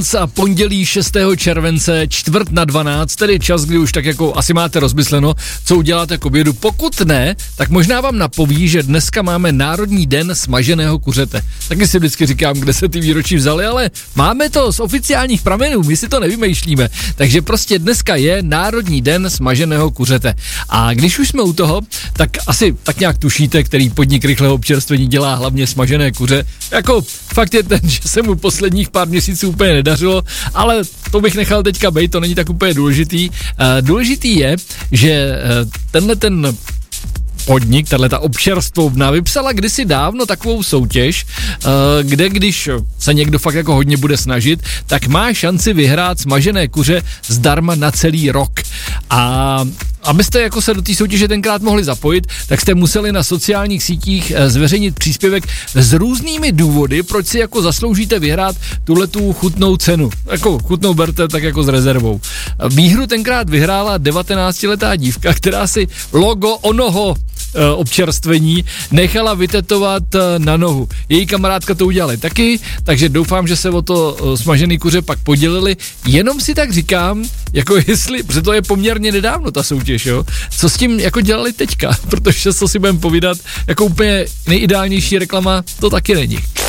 A pondělí 6. července, 11:45, tedy čas, kdy už tak jako asi máte rozmysleno, co uděláte k obědu. Pokud ne, tak možná vám napoví, že dneska máme Národní den smaženého kuřete. Taky si vždycky říkám, kde se ty výročí vzaly, ale máme to z oficiálních pramenů, my si to nevymýšlíme. Takže prostě dneska je Národní den smaženého kuřete. A když už jsme u toho, tak asi tak nějak tušíte, který podnik rychlého občerstvení dělá hlavně smažené kuře. Jako fakt je ten, že se mu posledních pár měsíců úplně nedařilo, ale to bych nechal teďka bejt, to není tak úplně důležitý. Důležitý je, že tenhle ten podnik, tato občerstvovna vypsala kdysi dávno takovou soutěž, kde když se někdo fakt jako hodně bude snažit, tak má šanci vyhrát smažené kuře zdarma na celý rok. A abyste jako se do té soutěže tenkrát mohli zapojit, tak jste museli na sociálních sítích zveřejnit příspěvek s různými důvody, proč si jako zasloužíte vyhrát tuhletu chutnou cenu. Jako chutnou berte tak jako s rezervou. Výhru tenkrát vyhrála 19letá dívka, která si logo onoho občerstvení nechala vytetovat na nohu. Její kamarádka to udělali taky, takže doufám, že se o to smažený kuře pak podělili. Jenom si tak říkám, jako jestli, protože to je poměrně nedávno ta soutěž, jo, co s tím jako dělali teďka, protože co si budeme povídat, jako úplně nejideálnější reklama to taky není.